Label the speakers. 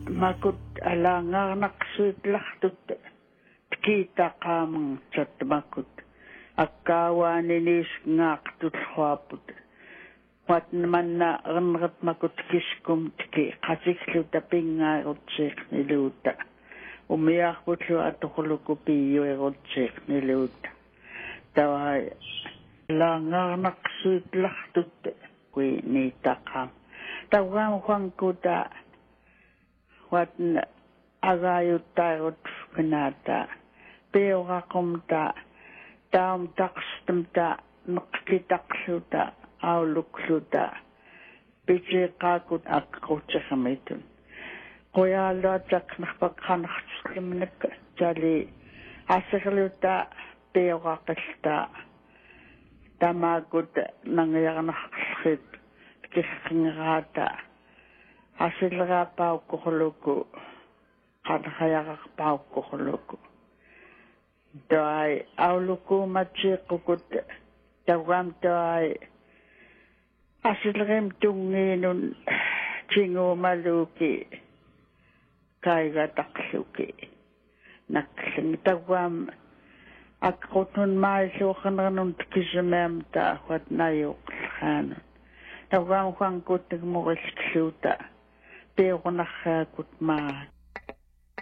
Speaker 1: makut alangarnaqsuitlartut tikitaqaamang tatmakut akkaawaninis ngaaqtulhuaput patmanna ernerat makut kiskum tiki qasiklu tapingaarutseeq niluuta umiarputlu atoquluku piyuerutseeq niluuta tawai langarnaqsuitlartut kui niitaqaam tawam huangkuta watna agayuttaarut kanata peoraqumta taum taqstumta neqqitaqluta aulukluta pichiqaqut aqqutsamitun qoyaaluatak nerpaqanartslimnak tali asserluta peoraqilta tamakut nangiarnarqit kissingeraata asileraapauqqorluku qanhayaqarpauqqorluku toai auluku matsiiqqukut tawam toai asilerim tungiinun tinguumaluuki kaigataqluki nakling tawam akkutun maisuuqanerunun tikisimaamta watnayuuqlhaanun tawam huangkut murilluuta peornarraakut maa